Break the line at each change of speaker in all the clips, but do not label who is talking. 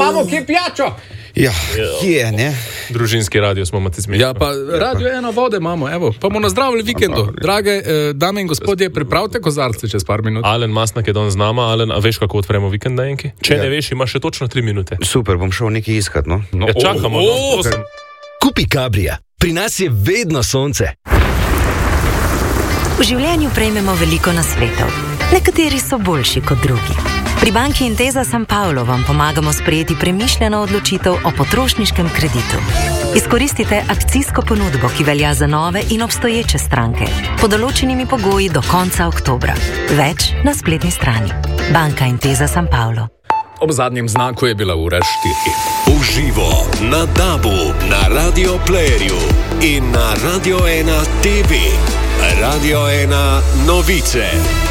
imamo kje pijačo?
Ja, kje, ne?
Družinski radio smo imeli zmeri.
Ja, pa radio eno vode imamo, evo, pa bomo nazdravili vikendu. Drage dame in gospodje, pripravite kozarce čez par minut.
Alen Masnak je dan z nama. Alen, a veš, kako odpremo vikend na enki? Če ne veš, imaš še točno 3 minute.
Super, bom šel nekaj iskat, no.
Ja, čakamo.
Kupi Cabrija. Pri nas je vedno sonce.
V življenju prejmemo veliko nasvetov. Nekateri so boljši kot drugi. Pri banki Intesa San Paolo vam pomagamo sprejeti premišljeno odločitev o potrošniškem kreditu. Izkoristite akcijsko ponudbo, ki velja za nove in obstoječe stranke, pod določenimi pogoji do konca oktobra. Več na spletni strani. Banka Intesa San Paolo.
Ob zadnjem znaku je bila ura 4.
Uživo na DAB-u, na Radio Playerju in na Radio 1 TV. Radio 1 novice.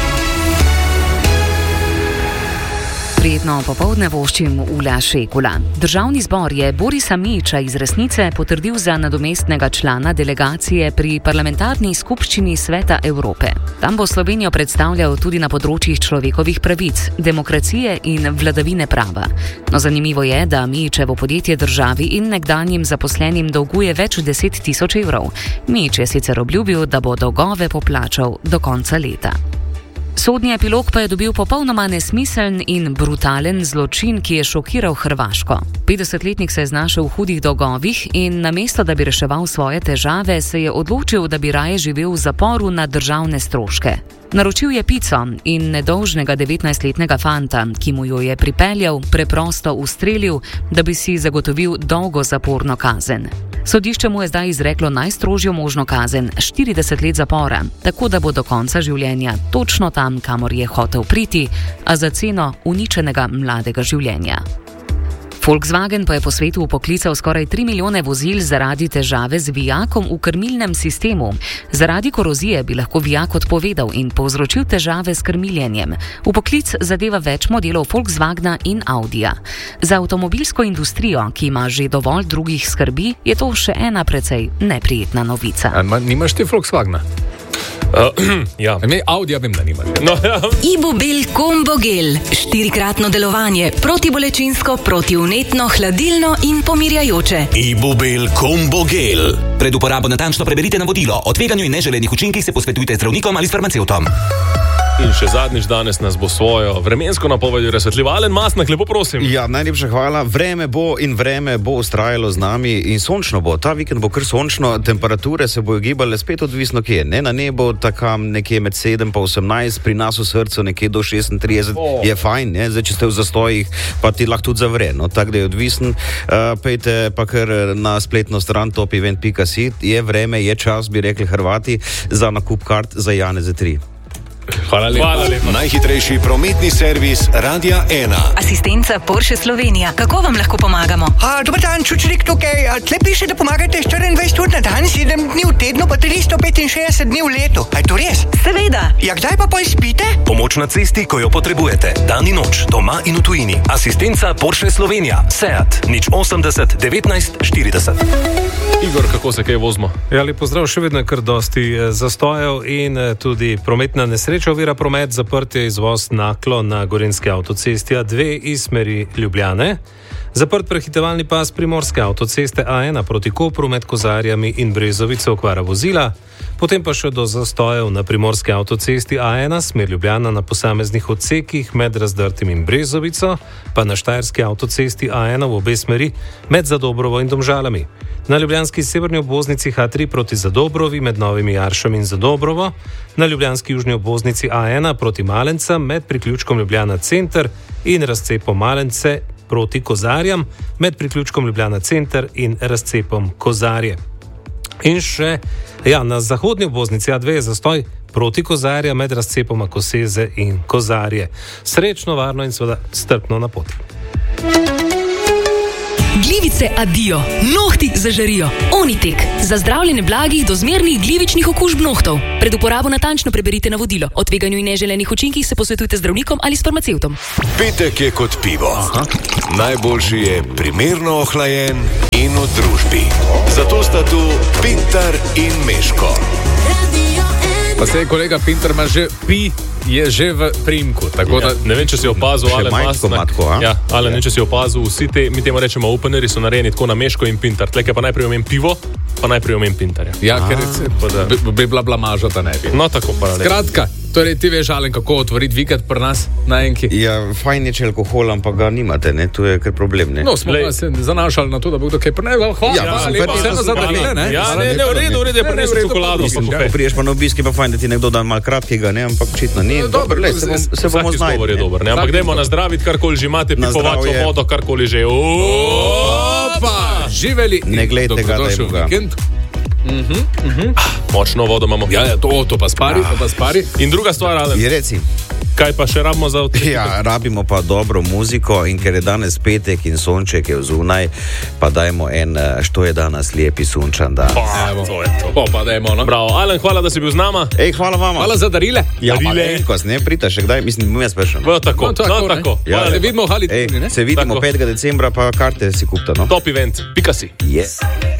Prijetno popoldne voščim Ula Šekula. Državni zbor je Borisa Mijića iz Resnice potrdil za nadomestnega člana delegacije pri parlamentarni skupščini Sveta Evrope. Tam bo Slovenijo predstavljal tudi na področjih človekovih pravic, demokracije in vladavine prava. No, zanimivo je, da Mijićevo podjetje državi in nekdanjim zaposlenim dolguje več 10 tisoč evrov. Mijić je sicer obljubil, da bo dolgove poplačal do konca leta. Sodni epilog pa je dobil popolnoma nesmiseln in brutalen zločin, ki je šokiral Hrvaško. 50-letnik se je znašel v hudih dolgovih in namesto, da bi reševal svoje težave, se je odločil, da bi raje živel v zaporu na državne stroške. Naročil je pico in nedolžnega 19-letnega fanta, ki mu jo je pripeljal, preprosto ustrelil, da bi si zagotovil dolgo zaporno kazen. Sodišče mu je zdaj izreklo najstrožjo možno kazen, 40 let zapora, tako da bo do konca življenja točno tam, kamor je hotel priti, a za ceno uničenega mladega življenja. Volkswagen pa je po svetu upoklical skoraj 3 milijone vozil zaradi težave z vijakom v krmilnem sistemu. Zaradi korozije bi lahko vijak odpovedal in povzročil težave s krmiljenjem. Upoklic zadeva več modelov Volkswagna in Audija. Za avtomobilsko industrijo, ki ima že dovolj drugih skrbi, je to še ena precej neprijetna novica.
Nimaš ti Volkswagna?
Ja.
Ne, Audija vem, da nimaš.
No, ja.
Ibubel Combo Gel. 4-kratno delovanje, protibolečinsko, protivnetno, hladilno in pomirjajoče.
Ibubel Combo Gel. Pred uporabo natančno preberite navodilo. O tveganju in neželenih učinkih se posvetujte z zdravnikom ali s farmacevtom.
In še zadnjič danes nas bo svojo vremensko napovedjo razsvetljiv Alen Masnak, lepo prosim.
Ja, najlepša hvala. Vreme bo ustrajalo z nami in sončno bo. Ta vikend bo kar sončno, temperature se bojo gibale spet odvisno kje. Ne, na nebu takam nekje med 7 pa 18, pri nas v srcu nekje do 36 je fajn, ne? Zdaj, če ste v zastojih, pa ti lahko tudi zavre, no, tako da je odvisen. Pejte pa kar na spletno stran topevent.si, je vreme, je čas, bi rekli Hrvati, za nakup kart za Janeze 3.
Hvala lepa.
Najhitrejši prometni servis Radia 1.
Asistenca Porsche Slovenija. Kako vam lahko pomagamo?
Dobar dan, Čučerik tukaj. Tle piše, da pomagate 24 ur na dan, 7 dni v tednu, pa 365 dni v letu. A je to res?
Seveda.
Ja, kdaj pa spite?
Pomoč na cesti, ko jo potrebujete. Dan in noč, doma in v tujini. Asistenca Porsche Slovenija. Seat 080 19 40.
Igor, kako se kaj vozimo?
Ja, lep pozdrav, še vedno je kar dosti zastojev in tudi prometna nesreča ovira promet, zaprt je izvoz Naklo na Gorenjski avtocesti A2 iz smeri Ljubljane. Zaprt prehitevalni pas Primorske avtoceste A1 proti Kopru med Kozarjami in Brezovico, okvara vozila. Potem pa še do zastojev na Primorske avtocesti A1 smer Ljubljana na posameznih odsekih med Razdrtim in Brezovico, pa na Štajerski avtocesti A1 v obe smeri med Zadobrovo in Domžalami. Na ljubljanski severni obvoznici H3 proti Zadobrovi med Novimi Jaršami in Zadobrovo, na ljubljanski južni obvoznici A1 proti Malencem med priključkom Ljubljana Center in razcepom Malence proti Kozarjam med priključkom Ljubljana Center in razcepom Kozarje. In še, na zahodni obvoznici A2 je zastoj proti Kozarja med razcepoma Koseze in Kozarje. Srečno, varno in seveda strpno na poti.
Glivice adijo, nohti zažarijo. Onitek. Za zdravljenje blagih do zmernih glivičnih okužb nohtov. Pred uporabo natančno preberite navodilo. O tveganju in neželenih učinkih se posvetujte z zdravnikom ali s farmacevtom.
Petek je kot pivo. Najboljši je primerno ohlajen in v družbi. Zato sta tu Pintar in Meško.
Pa se kolega Pintar ima že je že v primku.
Ne vem, če si opazil,
Še majčko matko, a?
Ja, ali ne, če si opazil, vsi mi temu rečemo openeri, so narejeni tako na meško in pintar. Tleke pa najprej omem pivo, pa najprej omem pintarja.
Ja, ker bi bila blamaža, da ne bi.
No, tako pa ne.
Skratka, torej ti veš, Alen, kako otvoriti vikend pri nas na enki?
Ja, fajn je, če alkohol, ampak ga nimate, ne? To je kar problem, ne?
No, smo pa se zanašali na to, da bo kdo kaj prnel. Hvala lepa, vseeno za darilo, ne?
Ja, ne, v redu je prinesel čokolado.
Priješ pa na obisk, pa fajn, da ti nekdo da malo kratkega, ne? Ampak očitno ni. Dobro, se bomo znajti.
Ampak dajmo nazdraviti, karkoli že imate, pipovačo vodo, karkoli že.
Opa, živeli.
Ne gledajte ga, dajmo ga.
Močno vodo imamo.
Ja, to pa spari.
In druga stvar, Alen.
Je reci.
Kaj pa še rabimo za odkriti?
Ja, rabimo pa dobro muziko in ker je danes petek in sonček je vzunaj, pa dajmo što je danes lepi sunčan dan.
To je to.
Pa dajmo, no.
Bravo, Alen, hvala, da si bil z nama.
Hvala vama.
Hvala za darile.
Ja, malenkost, ne, prita še kdaj, mislim, mi jaz prešem.
Tako.
Ja,
se vidimo,
se vidimo 5. decembra, pa karte si kupta, no.
Top event, pika si.
Yes.